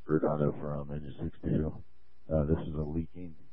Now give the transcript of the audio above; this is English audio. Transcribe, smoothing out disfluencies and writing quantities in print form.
Redondo from Engine 62. This is a leaking